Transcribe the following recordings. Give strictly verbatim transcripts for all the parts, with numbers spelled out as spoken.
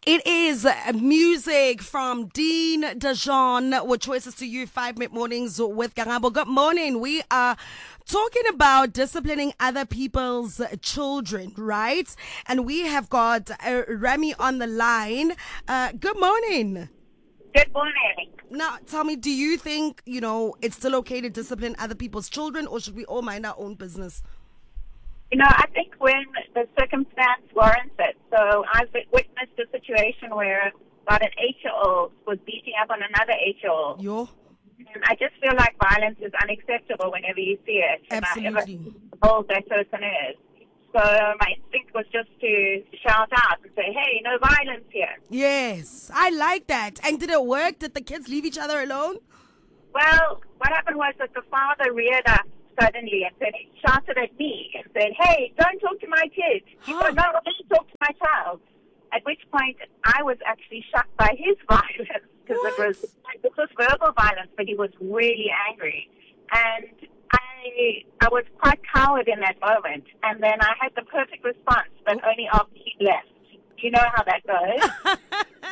It is music from Dean Dajon with Choices to You, five Mid Mornings with Karabo. Good morning. We are talking about disciplining other people's children, right? And we have got uh, Remy on the line. Uh, good morning. Good morning. Now, tell me, do you think, you know, it's still okay to discipline other people's children, or should we all mind our own business? You know, I think when the circumstance warrants it. So I've witnessed a situation where about an eight-year-old was beating up on another eight-year-old. Yo. And I just feel like violence is unacceptable whenever you see it. Absolutely. How old that person is. So my instinct was just to shout out and say, hey, no violence here. Yes, I like that. And did it work? Did the kids leave each other alone? Well, what happened was that the father reared up suddenly and said, he shouted at me and said, hey, don't talk to my kids. He Huh. said, no, don't talk to my child. At which point I was actually shocked by his violence because it was, it was verbal violence, but he was really angry. And I I was quite cowed in that moment. And then I had the perfect response, but only after he left. You know how that goes.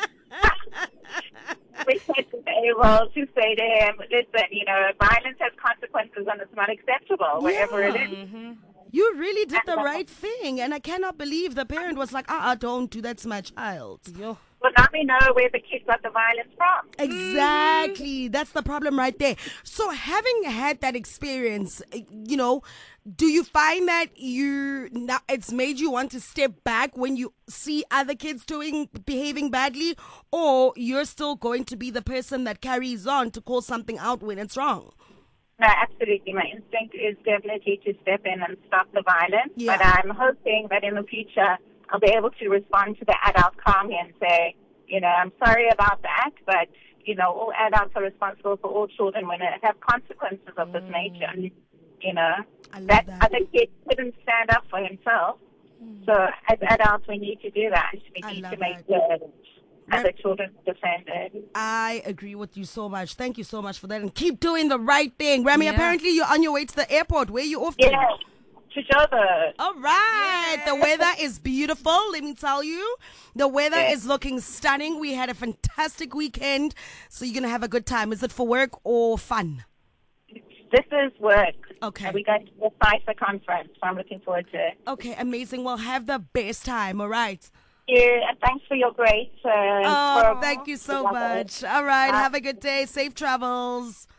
We had to be able to say to him, listen, you know, violence has consequences and it's not acceptable wherever Yeah. it is. Mm-hmm. You really did the right thing, and I cannot believe the parent was like, uh-uh, don't do that to my child. Yo. Well, now we know where the kid got the violence from. Exactly. That's the problem right there. So having had that experience, you know, do you find that you now it's made you want to step back when you see other kids doing behaving badly, or you're still going to be the person that carries on to call something out when it's wrong? No, absolutely. My instinct is definitely to step in and stop the violence. Yeah. But I'm hoping that in the future I'll be able to respond to the adult calmly and say, you know, I'm sorry about that, but, you know, all adults are responsible for all children when they have consequences of this nature. You know, I love that, that. other kid couldn't stand up for himself. So as adults, we need to do that. We I need love to make that. the other children defended. I agree with you so much. Thank you so much for that, and keep doing the right thing. Remy, Yeah. apparently you're on your way to the airport. Where are you off to? Yeah, to show the... All right. The weather is beautiful, let me tell you. The weather Yeah. is looking stunning. We had a fantastic weekend, so you're going to have a good time. Is it for work or fun? This is work. Okay. And we're going to the FISA conference, so I'm looking forward to it. Okay, amazing. Well, have the best time, all right? Thank you, and thanks for your great... Uh, Oh, program. thank you so Love much. it. All right, Bye. have a good day. Safe travels.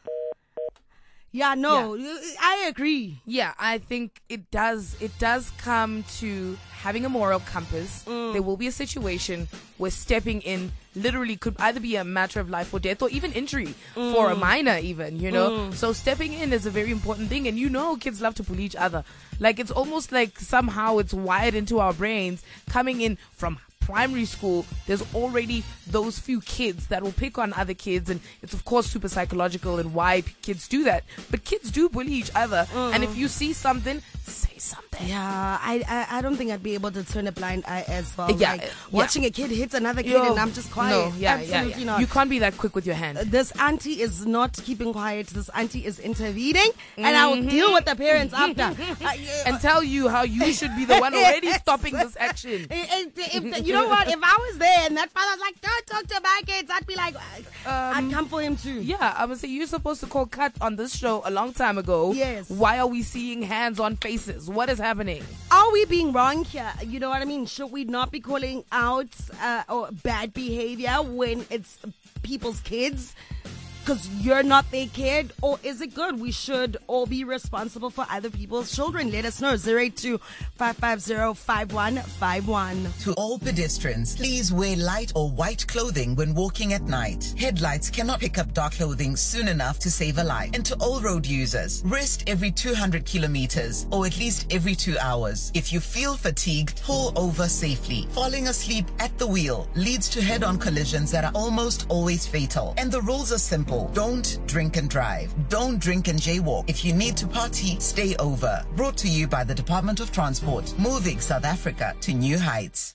Yeah, no, I agree. Yeah, I think it does. It does come to having a moral compass. There will be a situation where stepping in literally could either be a matter of life or death, or even injury for a minor, even. You know, so stepping in is a very important thing. And you know, kids love to bully each other. Like it's almost like somehow it's wired into our brains. Coming in from primary school, there's already those few kids that will pick on other kids, and it's of course super psychological and why p- kids do that. But kids do bully each other, and if you see something, say something. Yeah, I, I I don't think I'd be able to turn a blind eye as well. Yeah, like yeah. watching a kid hit another kid Yo, and I'm just quiet. No, yeah, yeah, Absolutely yeah. not. You can't be that quick with your hand. This auntie is not keeping quiet. This auntie is intervening, and I will deal with the parents after. Uh, yeah. And tell you how you should be the one already stopping this action. If, if, you know what? If I was there and that father's like, don't talk to my kids, I'd be like, I'd come for him too. Yeah, I would say you're supposed to call cut on this show a long time ago. Yes. Why are we seeing hands on faces? What is happening? Are we being wrong here? You know what I mean? Should we not be calling out uh, or bad behavior when it's people's kids? Because you're not their kid, or is it good? We should all be responsible for other people's children. Let us know. zero eight two, five five zero, five one five one. To all pedestrians, please wear light or white clothing when walking at night. Headlights cannot pick up dark clothing soon enough to save a life. And to all road users, rest every two hundred kilometers or at least every two hours. If you feel fatigued, pull over safely. Falling asleep at the wheel leads to head-on collisions that are almost always fatal. And the rules are simple. Don't drink and drive. Don't drink and jaywalk. If you need to party, stay over. Brought to you by the Department of Transport, moving South Africa to new heights.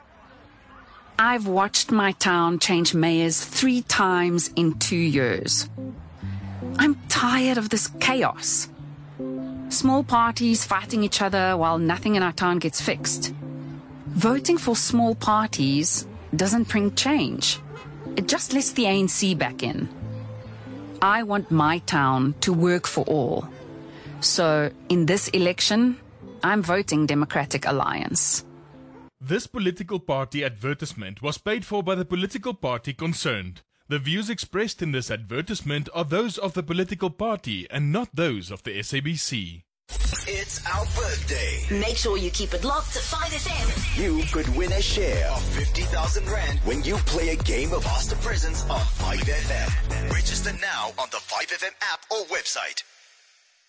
I've watched my town change mayors three times in two years. I'm tired of this chaos. Small parties fighting each other while nothing in our town gets fixed. Voting for small parties doesn't bring change. It just lets the A N C back in. I want my town to work for all. So, in this election, I'm voting Democratic Alliance. This political party advertisement was paid for by the political party concerned. The views expressed in this advertisement are those of the political party and not those of the S A B C. It's our birthday. Make sure you keep it locked to five F M. You could win a share of fifty thousand rand when you play a game of Ask the Presents on five F M. Register now on the five F M app or website.